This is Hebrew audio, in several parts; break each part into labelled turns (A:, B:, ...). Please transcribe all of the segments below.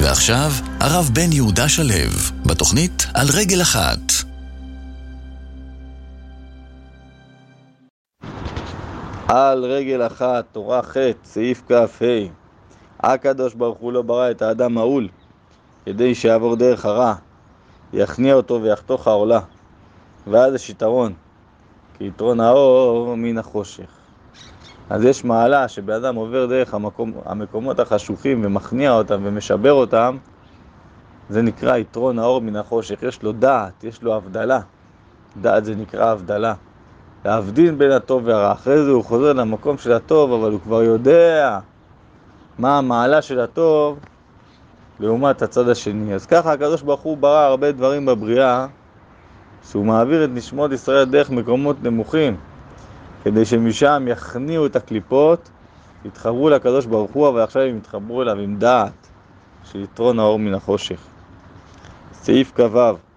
A: ועכשיו, הרב בן יהודה שלו, בתוכנית על רגל אחת.
B: על רגל אחת, תורה ח', סעיף כ"ה. הקדוש ברוך הוא לא ברא את האדם מעול, כדי שיעבור דרך הרע, יכניע אותו ויחתוך העולה. ואז יש יתרון, כי יתרון האור מן החושך. אז יש מעלה שבאדם עובר דרך המקומות החשוכים ומכניע אותם ומשבר אותם, זה נקרא יתרון האור מן החושך. יש לו דעת, יש לו הבדלה. דעת זה נקרא הבדלה. להבדיל בין הטוב והרע. אחרי זה הוא חוזר למקום של הטוב, אבל הוא כבר יודע מה המעלה של הטוב לעומת הצד השני. אז ככה הקדוש ברוך הוא ברא הרבה דברים בבריאה, שהוא מעביר את נשמות ישראל דרך מקומות נמוכים, כדי שמשם יכניעו את הקליפות, יתחברו לקדוש ברוך הוא, אבל עכשיו הם יתחברו אליו עם דעת של יתרון האור מן החושך. סעיף כ"ו.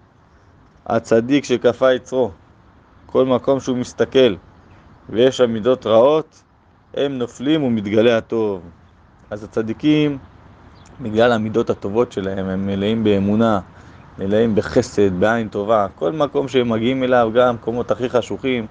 B: הצדיק שכפה יצרו, כל מקום שהוא מסתכל ויש שם מידות רעות, הם נופלים ומתגלה הטוב. אז הצדיקים, בגלל המידות הטובות שלהם, הם מלאים באמונה, מלאים בחסד, בעין טובה. כל מקום שהם מגיעים אליו, גם המקומות הכי חשוכים,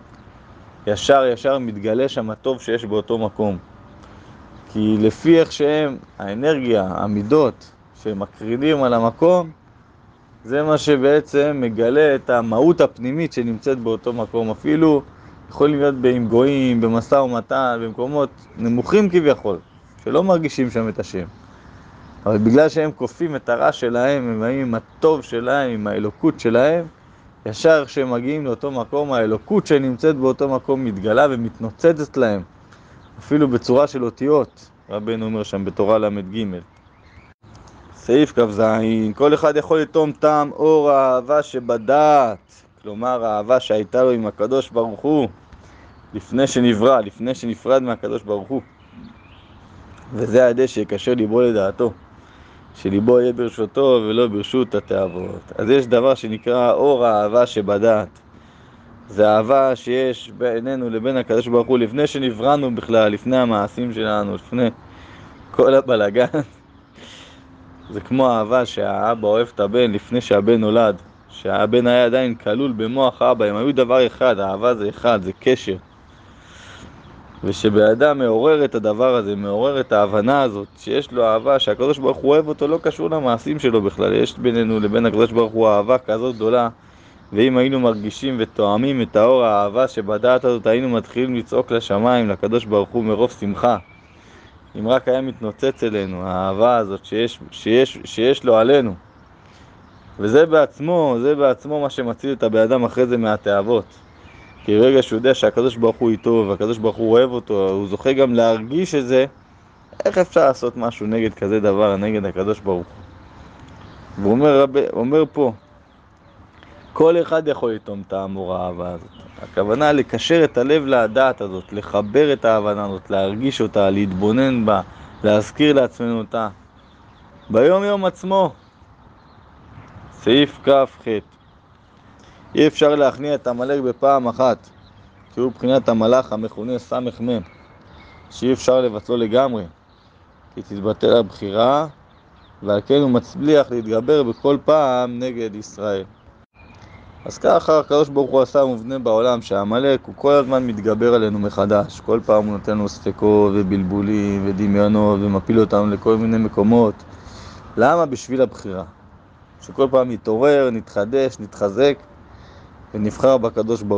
B: ישר מתגלה שם הטוב שיש באותו מקום. כי לפי איך שהם, האנרגיה, המידות שהם מקרינים על המקום, זה מה שבעצם מגלה את המהות הפנימית שנמצאת באותו מקום. אפילו יכולים להיות עם גויים, במשא ומתן, במקומות נמוכים כביכול, שלא מרגישים שם את השם. אבל בגלל שהם קופים את הרע שלהם, הם באים עם הטוב שלהם, עם האלוקות שלהם, ישר כשהם מגיעים לאותו מקום, האלוקות שנמצאת באותו מקום מתגלה ומתנוצצת להם, אפילו בצורה של אותיות. רבנו אומר שם בתורה למד ג'. סעיף כ"ז. כל אחד יכול לטום טעם אור האהבה שבדעת, כלומר האהבה שהייתה לו עם הקדוש ברוך הוא לפני שנברא, לפני שנפרד מהקדוש ברוך הוא. וזה הידי שיקשר ליבו לדעתו, שליבו יהיה ברשותו ולא ברשות התאוות. אז יש דבר שנקרא אור האהבה שבדעת. זה אהבה שיש בינינו לבין הקדוש ברוך הוא לפני שנבראנו בכלל, לפני המעשים שלנו, לפני כל הבלגן. זה כמו האהבה שהאבא אוהב את הבן לפני שהבן נולד, שהבן היה עדיין כלול במוח האבא. הם היו דבר אחד, האהבה זה אחד, זה קשר. ושבאדם מעורר את הדבר הזה, מעורר את ההבנה הזאת, שיש לו אהבה, שהקדוש ברוך הוא אוהב אותו, לא קשור למעשים שלו בכלל. יש בינינו לבין הקדוש ברוך הוא אהבה כזאת גדולה, ואם היינו מרגישים ותואמים את האור האהבה שבדעת הזאת, היינו מתחילים לצעוק לשמיים, לקדוש ברוך הוא מרוב שמחה. אם רק היה מתנוצץ אלינו, האהבה הזאת שיש לו עלינו. וזה בעצמו מה שמציל את הבאדם אחרי זה מהתאוות. כי רגע שהוא יודע שהקדוש ברוך הוא איתו, והקדוש ברוך הוא אוהב אותו, הוא זוכה גם להרגיש את זה. איך אפשר לעשות משהו נגד כזה דבר, נגד הקדוש ברוך הוא? והוא אומר פה, כל אחד יכול לטום טעם אור האהבה הזאת. הכוונה לקשר את הלב לדעת הזאת, לחבר את ההבנה הזאת, להרגיש אותה, להתבונן בה, להזכיר לעצמנו אותה. ביום יום עצמו. סעיף כ"ח. אי אפשר להכניע את עמלק בפעם אחת, כי הוא בחינת המלאך המכונה סמ"ם, שאי אפשר לבטלו לגמרי, כי תתבטל הבחירה, ועל כן הוא מצליח להתגבר בכל פעם נגד ישראל. אז ככה הקדוש ברוך הוא עשה מובנה בעולם, שהעמלק הוא כל הזמן מתגבר עלינו מחדש. כל פעם הוא נותן לנו ספקות ובלבולים ודמיונות ומפיל אותנו לכל מיני מקומות. למה? בשביל הבחירה. שכל פעם נתעורר, נתחדש, נתחזק ונבחר בקדוש ברוך הוא.